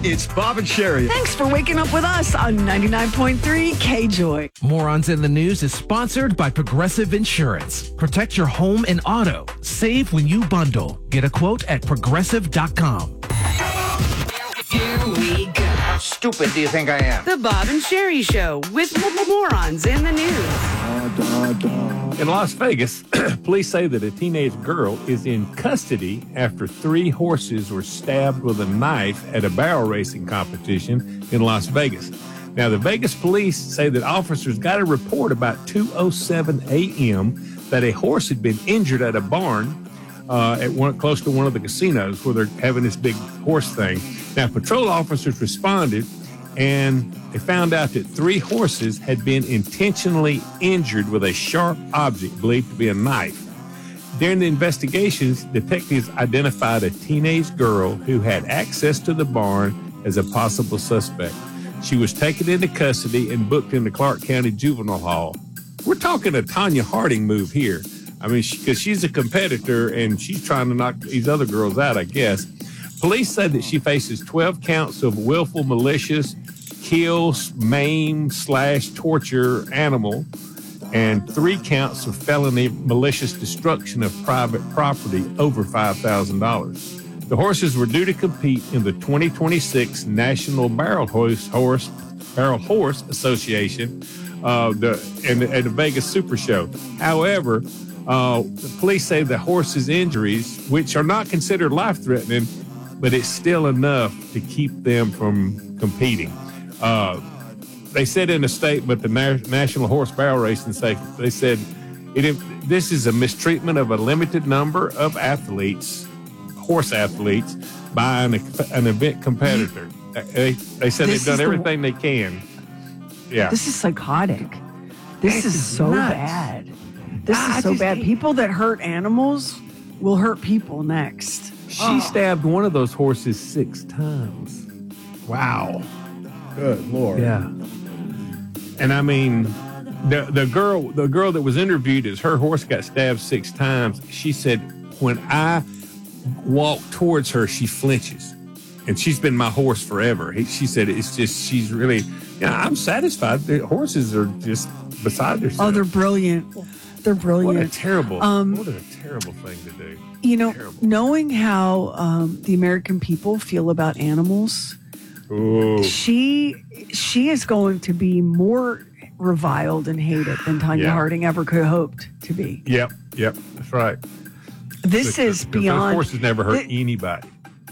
It's Bob and Sherry. Thanks for waking up with us on 99.3 K-Joy. Morons in the News is sponsored by Progressive Insurance. Protect your home and auto. Save when you bundle. Get a quote at progressive.com. Here we go. How stupid do you think I am? The Bob and Sherry Show with morons in the news. In Las Vegas, police say that a teenage girl is in custody after 3 horses were stabbed with a knife at a barrel racing competition in Las Vegas. Now, the Vegas police say that officers got a report about 2:07 a.m. that a horse had been injured at a barn close to one of the casinos where they're having this big horse thing. Now, patrol officers responded, and they found out that 3 horses had been intentionally injured with a sharp object believed to be a knife. During the investigations, detectives identified a teenage girl who had access to the barn as a possible suspect. She was taken into custody and booked into Clark County Juvenile Hall. We're talking a Tanya Harding move here. I mean, because she's a competitor and she's trying to knock these other girls out, I guess. Police said that she faces 12 counts of willful, malicious, kill, maim, / torture animal, and 3 counts of felony malicious destruction of private property over $5,000. The horses were due to compete in the 2026 National Barrel Horse Association and the Vegas Super Show. However, the police say the horse's injuries, which are not considered life-threatening, but it's still enough to keep them from competing. They said in a statement, the National Horse Barrel Racing Safety, they said this is a mistreatment of a limited number of horse athletes, by an event competitor. They said they've done everything they can. Yeah. This is psychotic. This is so nuts. bad. This is so bad. People that hurt animals will hurt people next. She stabbed one of those horses 6 times. Wow. Good Lord. Yeah. And I mean, the girl that was interviewed as her horse got stabbed 6 times. She said, when I walk towards her, she flinches. And she's been my horse forever. She said, it's just, she's really, I'm satisfied. The horses are just beside themselves. Oh, they're brilliant. They're brilliant. What a terrible thing to do. You know, Terrible. knowing how the American people feel about animals, Ooh. she is going to be more reviled and hated than Tanya Harding ever could have hoped to be. Yep, that's right. This is beyond. Those horses never hurt anybody.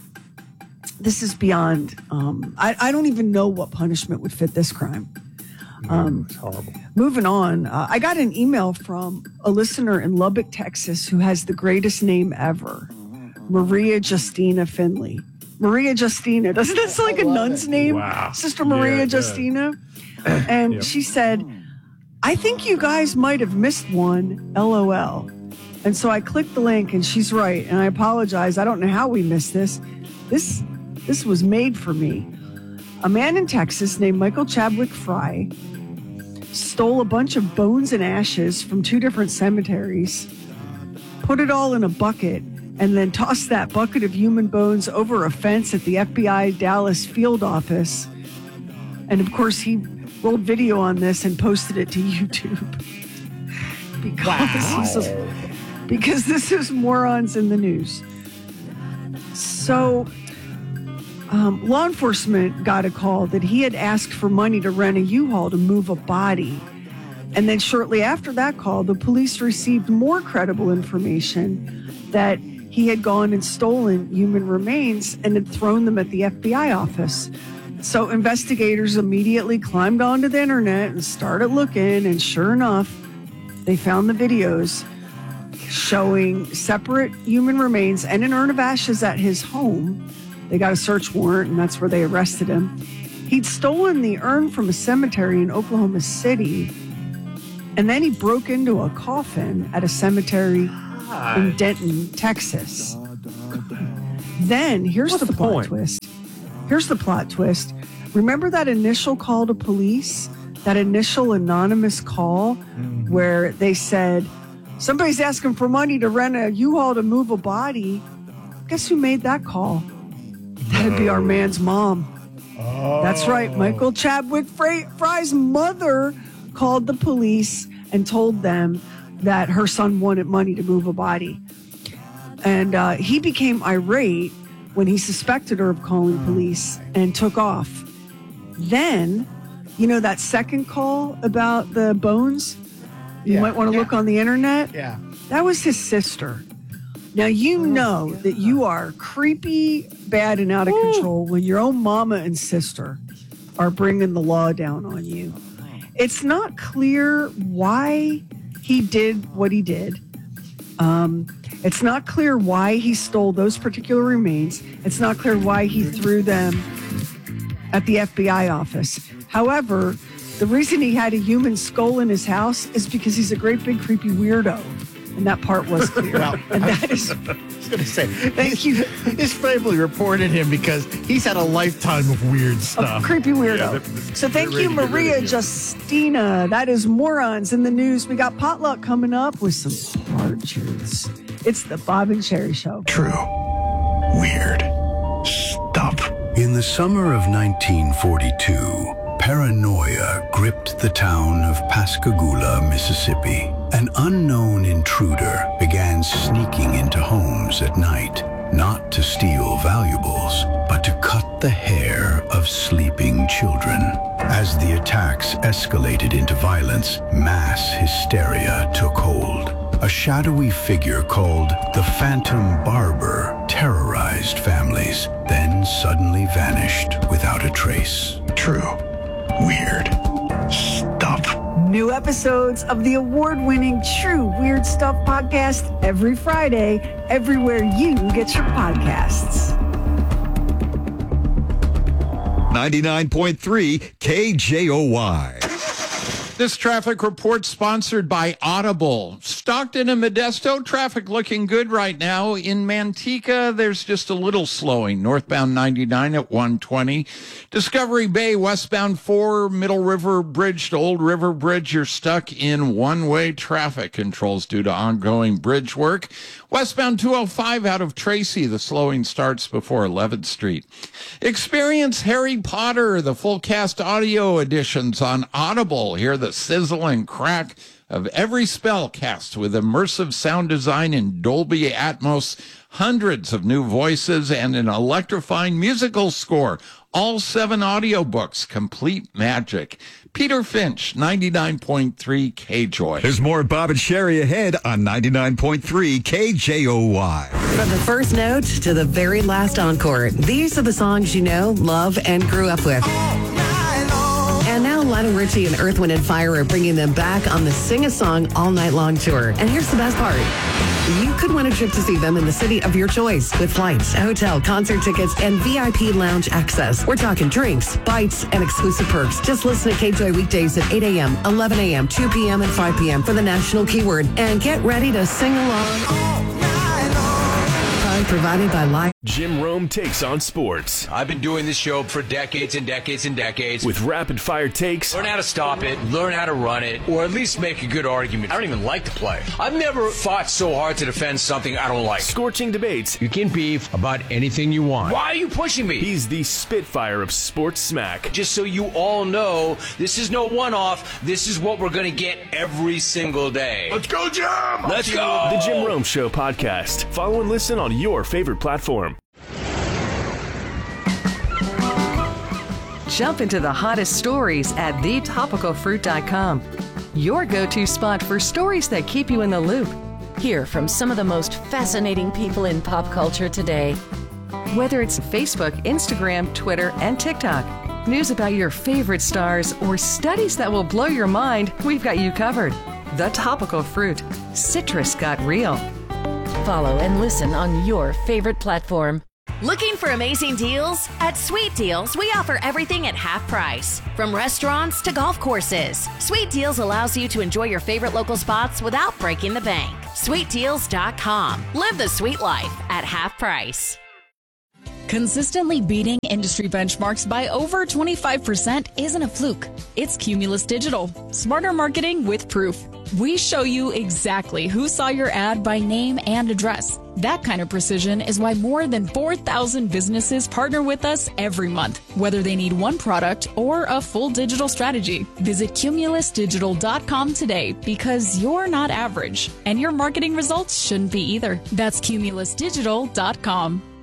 This is beyond. I don't even know what punishment would fit this crime. It's horrible. Moving on, I got an email from a listener in Lubbock, Texas, who has the greatest name ever, Maria Justina Finley. Maria Justina, doesn't that sound like a nun's name? Wow. Sister Maria Justina. And she said, I think you guys might have missed one, LOL. And so I clicked the link, and she's right. And I apologize. I don't know how we missed this. This was made for me. A man in Texas named Michael Chadwick Fry stole a bunch of bones and ashes from 2 different cemeteries, put it all in a bucket, and then tossed that bucket of human bones over a fence at the FBI Dallas field office. And of course, he rolled video on this and posted it to YouTube. Because this is morons in the news. So, law enforcement got a call that he had asked for money to rent a U-Haul to move a body. And then shortly after that call, the police received more credible information that he had gone and stolen human remains and had thrown them at the FBI office. So investigators immediately climbed onto the internet and started looking, and sure enough, they found the videos showing separate human remains and an urn of ashes at his home. They got a search warrant, and that's where they arrested him. He'd stolen the urn from a cemetery in Oklahoma City, and then he broke into a coffin at a cemetery in Denton, Texas. Then, here's the plot twist. Here's the plot twist. Remember that initial call to police? That initial anonymous call where they said, somebody's asking for money to rent a U-Haul to move a body. Guess who made that call? That'd be our man's mom. That's right. Michael Chadwick Fry's mother called the police and told them that her son wanted money to move a body. And he became irate when he suspected her of calling police and took off. Then, that second call about the bones, you might want to look on the internet. Yeah. That was his sister. Now, you know that you are creepy, bad, and out of control when your own mama and sister are bringing the law down on you. It's not clear why he did what he did. It's not clear why he stole those particular remains. It's not clear why he threw them at the FBI office. However, the reason he had a human skull in his house is because he's a great big creepy weirdo. And that part was clear. And that is... I was going to say, thank you. His family reported him because he's had a lifetime of weird A stuff. creepy weirdo. Yeah, So thank you, Maria Justina. That is Morons in the News. We got potluck coming up with some hard truths. It's the Bob and Sherry Show. True. Weird. Stuff. In the summer of 1942, paranoia gripped the town of Pascagoula, Mississippi. An unknown intruder began sneaking into homes at night, not to steal valuables, but to cut the hair of sleeping children. As the attacks escalated into violence, mass hysteria took hold. A shadowy figure called the Phantom Barber terrorized families, then suddenly vanished without a trace. True. Weird. Stuff. New episodes of the award-winning True Weird Stuff podcast every Friday, everywhere you get your podcasts. 99.3 KJOY. This traffic report sponsored by Audible. Stockton and Modesto, traffic looking good right now. In Manteca, there's just a little slowing. Northbound 99 at 120. Discovery Bay, westbound 4, Middle River Bridge to Old River Bridge. You're stuck in one-way traffic controls due to ongoing bridge work. Westbound 205 out of Tracy, the slowing starts before 11th Street. Experience Harry Potter, the full cast audio editions on Audible. Hear the sizzle and crack of every spell cast with immersive sound design in Dolby Atmos, hundreds of new voices, and an electrifying musical score. All 7 audiobooks, complete magic. Peter Finch, 99.3 KJOY. There's more Bob and Sherry ahead on 99.3 KJOY. From the first note to the very last encore, these are the songs you know, love, and grew up with. And now Lionel Richie and Earth, Wind & Fire are bringing them back on the Sing a Song All Night Long tour. And here's the best part. You could win a trip to see them in the city of your choice with flights, hotel, concert tickets, and VIP lounge access. We're talking drinks, bites, and exclusive perks. Just listen to KJOY weekdays at 8 a.m., 11 a.m., 2 p.m., and 5 p.m. for the national keyword. And get ready to sing along. Provided by Live. Jim Rome takes on sports. I've been doing this show for decades and decades and decades. With rapid fire takes. Learn how to stop it, learn how to run it, or at least make a good argument. I don't even like to play. I've never fought so hard to defend something I don't like. Scorching debates. You can beef about anything you want. Why are you pushing me? He's the Spitfire of sports smack. Just so you all know, this is no one-off. This is what we're going to get every single day. Let's go, Jim! Let's go! The Jim Rome Show podcast. Follow and listen on your favorite platform. Jump into the hottest stories at thetopicalfruit.com. Your go-to spot for stories that keep you in the loop. Hear from some of the most fascinating people in pop culture today. Whether it's Facebook, Instagram, Twitter, and TikTok, news about your favorite stars, or studies that will blow your mind, we've got you covered. The Topical Fruit. Citrus got real. Follow and listen on your favorite platform. Looking for amazing deals? At Sweet Deals, we offer everything at half price. From restaurants to golf courses, Sweet Deals allows you to enjoy your favorite local spots without breaking the bank. SweetDeals.com. Live the sweet life at half price. Consistently beating industry benchmarks by over 25% isn't a fluke. It's Cumulus Digital. Smarter marketing with proof. We show you exactly who saw your ad by name and address. That kind of precision is why more than 4,000 businesses partner with us every month, whether they need one product or a full digital strategy. Visit cumulusdigital.com today because you're not average, and your marketing results shouldn't be either. That's cumulusdigital.com.